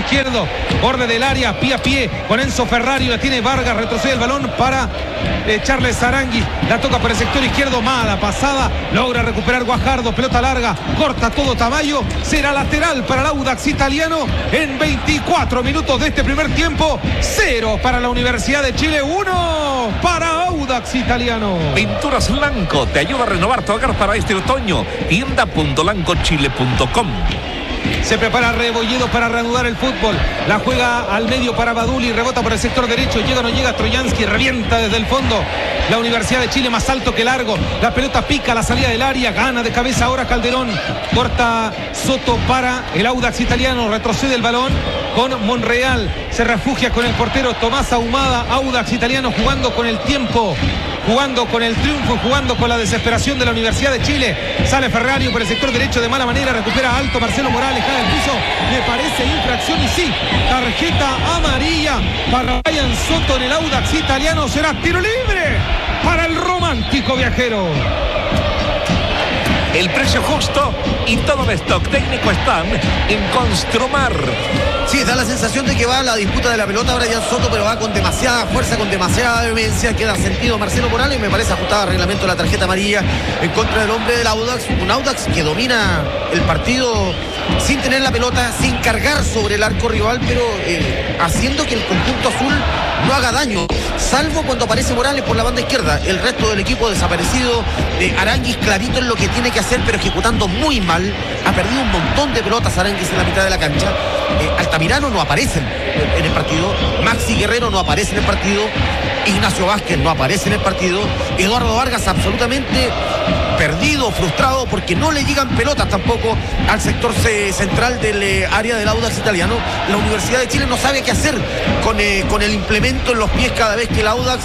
izquierdo, borde del área, pie a pie, con Enzo Ferrari, la tiene Vargas, retrocede el balón para Charles Aranguis, la toca por el sector izquierdo, mala pasada, logra recuperar Guajardo, pelota larga, corta todo Tamayo, será lateral para el Audax italiano en 24 minutos de este primer tiempo. 0 para la Universidad de Chile, 1 para Audax italiano. Pinturas Lanco te ayuda a renovar tu hogar para este otoño. Tienda.lancochile.com. Se prepara Rebolledo para reanudar el fútbol. La juega al medio para Baduli. Rebota por el sector derecho. Llega o no llega Troyansky. Revienta desde el fondo. La Universidad de Chile más alto que largo. La pelota pica a la salida del área. Gana de cabeza ahora Calderón. Corta Soto para el Audax italiano. Retrocede el balón con Monreal. Se refugia con el portero Tomás Ahumada. Audax italiano jugando con el tiempo, jugando con el triunfo, jugando con la desesperación de la Universidad de Chile. Sale Ferrari por el sector derecho de mala manera, recupera alto Marcelo Morales, cae al piso, me parece infracción y sí, tarjeta amarilla para Ryan Soto en el Audax italiano. Será tiro libre para el romántico viajero. El precio justo y todo el stock técnico están en Construmar. Sí, da la sensación de que va a la disputa de la pelota Brian Soto, pero va con demasiada fuerza, con demasiada vehemencia. Queda sentido Marcelo Morales, me parece ajustado al reglamento la tarjeta amarilla en contra del hombre del Audax. Un Audax que domina el partido sin tener la pelota, sin cargar sobre el arco rival, pero haciendo que el conjunto azul no haga daño, salvo cuando aparece Morales por la banda izquierda. El resto del equipo desaparecido. Aranguis clarito en lo que tiene que hacer, pero ejecutando muy mal. Ha perdido un montón de pelotas Aranguis en la mitad de la cancha. Altamirano no aparece en el partido. Maxi Guerrero no aparece en el partido. Ignacio Vázquez no aparece en el partido. Eduardo Vargas absolutamente perdido, frustrado, porque no le llegan pelotas tampoco al sector central del área del Audax italiano. La Universidad de Chile no sabe qué hacer con el implemento en los pies cada vez que el Audax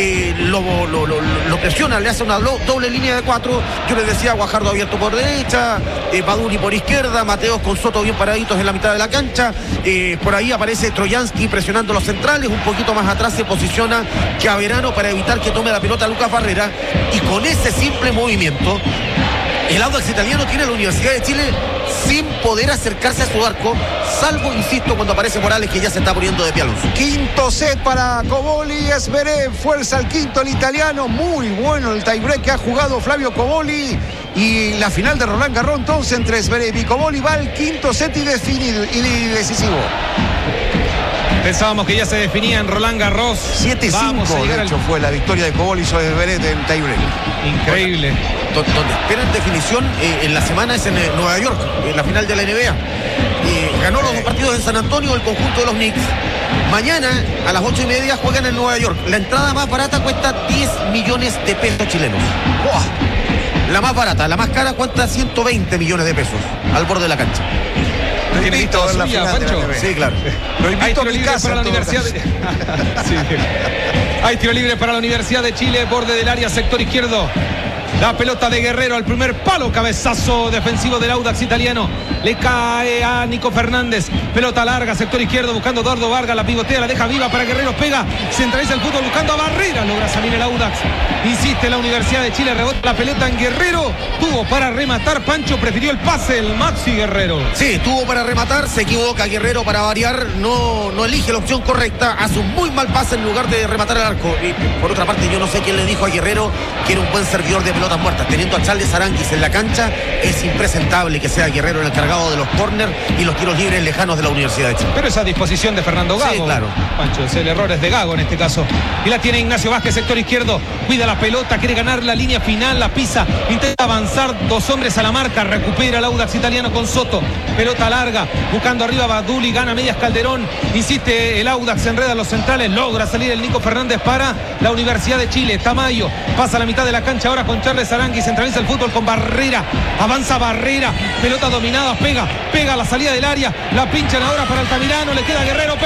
lo presiona, le hace una doble línea de 4. Yo les decía, Guajardo abierto por derecha, Baduri por izquierda, Mateos con Soto bien paraditos en la mitad de la cancha. Por ahí aparece Troyansky presionando los centrales, un poquito más atrás se posiciona Caverano para evitar que tome la pelota Lucas Barrera, y con ese simple movimiento el Audax italiano tiene a la Universidad de Chile sin poder acercarse a su arco, salvo, insisto, cuando aparece Morales, que ya se está poniendo de pie Alonso. Quinto set para Coboli, Esveré, fuerza al quinto el italiano. Muy bueno el tiebreak que ha jugado Flavio Coboli. Y la final de Roland Garros entonces entre Esveré y Coboli va al quinto set y decisivo. Pensábamos que ya se definía en Roland Garros. 7-5 de hecho fue la victoria de Coboli sobre Esveré en tiebreak. Increíble. Donde esperan definición en la semana es en Nueva York, en la final de la NBA. Ganó los dos partidos en San Antonio el conjunto de los Knicks. Mañana a las 8:30 juegan en Nueva York. La entrada más barata cuesta 10 millones de pesos chilenos. ¡Wow! La más barata, la más cara cuesta 120 millones de pesos al borde de la cancha. ¿Tiene lista la suya, Pancho? Sí, claro. Hay tiro libre para la Universidad de... Sí. Hay tiro libre para la Universidad de Chile, borde del área, sector izquierdo. La pelota de Guerrero al primer palo, cabezazo defensivo del Audax italiano. Le cae a Nico Fernández. Pelota larga, sector izquierdo, buscando Eduardo Vargas. La pivotea, la deja viva para Guerrero. Pega, centraliza el fútbol buscando a Barrera. Logra salir el Audax. Insiste la Universidad de Chile, rebota la pelota en Guerrero. Tuvo para rematar, Pancho prefirió el pase, el Maxi Guerrero. Sí, tuvo para rematar, se equivoca Guerrero para variar. No elige la opción correcta. Hace un muy mal pase en lugar de rematar el arco. Y por otra parte, yo no sé quién le dijo a Guerrero que era un buen servidor de pelotas muertas. Teniendo a Charles Aranguis en la cancha, es impresentable que sea Guerrero el encargado de los córner y los tiros libres lejanos de la Universidad de Chile. Pero esa disposición de Fernando Gago. Sí, claro. Pancho, el error es de Gago en este caso. Y la tiene Ignacio Vázquez, sector izquierdo. Cuida la pelota, quiere ganar la línea final, la pisa. Intenta avanzar, dos hombres a la marca. Recupera el Audax italiano con Soto. Pelota larga, buscando arriba Baduli, gana medias Calderón. Insiste el Audax, enreda a los centrales. Logra salir el Nico Fernández para la Universidad de Chile. Tamayo pasa a la mitad de la cancha ahora con Charles Aranguis. Centraliza el fútbol con Barrera. Avanza Barrera. Pelota dominada. Pega a la salida del área. La pinchan ahora para Altamirano. Le queda Guerrero.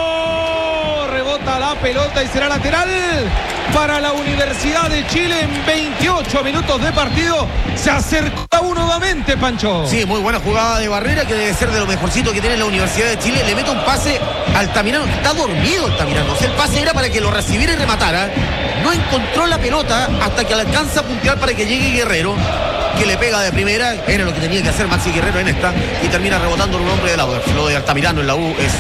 Pegó. Rebota la pelota y será lateral para la Universidad de Chile en 28 minutos de partido. Se acerca nuevamente, Pancho. Sí, muy buena jugada de Barrera, que debe ser de lo mejorcito que tiene la Universidad de Chile. Le mete un pase a Altamirano. Está dormido Altamirano. O sea, el pase era para que lo recibiera y rematara. No encontró la pelota hasta que alcanza a puntear para que llegue Guerrero, que le pega de primera. Era lo que tenía que hacer Maxi Guerrero en esta, y termina rebotando en un hombre del Audax. Lo de Altamirano en la U es